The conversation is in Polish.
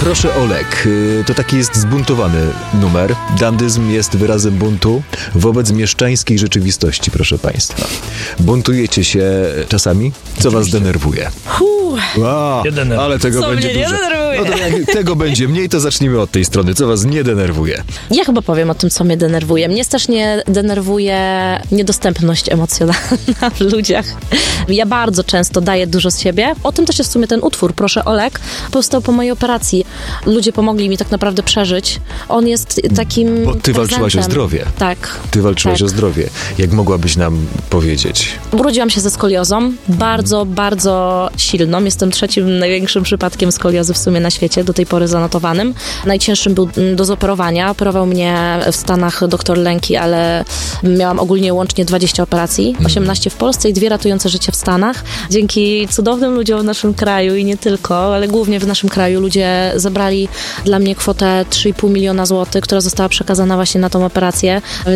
Proszę Olek, to taki jest zbuntowany numer. Dandyzm jest wyrazem buntu wobec mieszczańskiej rzeczywistości, proszę państwa. Buntujecie się czasami? Co was denerwuje? Ale tego Co będzie mnie nie dużo. denerwuje? No to jak tego będzie mniej, to zacznijmy od tej strony. Co was nie denerwuje? Ja chyba powiem o tym, co mnie denerwuje. Mnie też nie denerwuje niedostępność emocjonalna w ludziach. Ja bardzo często daję dużo z siebie. O tym też jest w sumie ten utwór, Proszę Olek, powstał po mojej operacji. Ludzie pomogli mi tak naprawdę przeżyć. On jest takim Bo ty walczyłaś o prezentem. zdrowie. Tak. Ty walczyłaś tak. o zdrowie. Jak mogłabyś nam powiedzieć? Urodziłam się ze skoliozą, bardzo, bardzo silną. Jestem trzecim największym przypadkiem skoliozy w sumie na świecie, do tej pory zanotowanym. Najcięższym był do zoperowania. Operował mnie w Stanach doktor Lęki, ale miałam ogólnie łącznie 20 operacji, 18 w Polsce i 2 ratujące życie w Stanach. Dzięki cudownym ludziom w naszym kraju i nie tylko, ale głównie w naszym kraju ludzie zebrali dla mnie kwotę 3,5 miliona złotych, która została przekazana właśnie na tą operację.